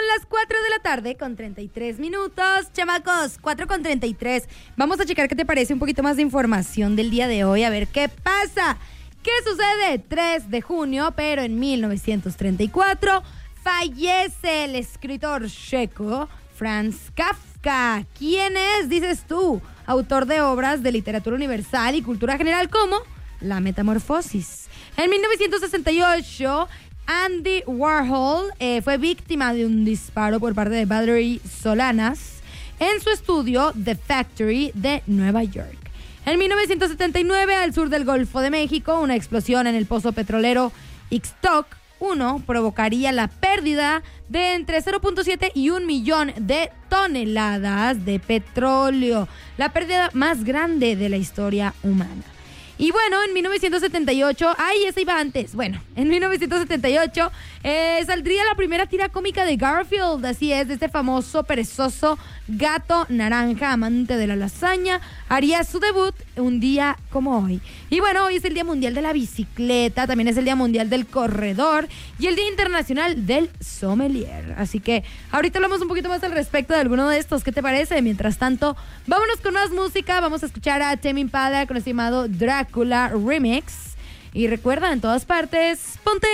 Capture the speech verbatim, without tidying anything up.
las cuatro de la tarde con treinta y tres minutos. Chamacos, cuatro con treinta y tres. Vamos a checar qué te parece un poquito más de información del día de hoy. A ver qué pasa. ¿Qué sucede? tres de junio, pero en mil novecientos treinta y cuatro, fallece el escritor checo Franz Kafka. ¿Quién es, dices tú? Autor de obras de literatura universal y cultura general como La Metamorfosis. En mil novecientos sesenta y ocho, Andy Warhol eh, fue víctima de un disparo por parte de Valery Solanas en su estudio The Factory de Nueva York. En mil novecientos setenta y nueve, al sur del Golfo de México, una explosión en el pozo petrolero Ixtoc uno provocaría la pérdida de entre cero punto siete y un millón de toneladas de petróleo, la pérdida más grande de la historia humana. Y bueno, en mil novecientos setenta y ocho, ¡ay, ese iba antes! Bueno, en mil novecientos setenta y ocho eh, saldría la primera tira cómica de Garfield, así es, de este famoso perezoso gato naranja, amante de la lasaña, haría su debut un día como hoy. Y bueno, hoy es el Día Mundial de la Bicicleta, también es el Día Mundial del Corredor y el Día Internacional del Sommelier. Así que ahorita hablamos un poquito más al respecto de alguno de estos, ¿qué te parece? Mientras tanto, vámonos con más música, vamos a escuchar a Tame Impala con el llamado Drácula Remix. Y recuerda, en todas partes, ponte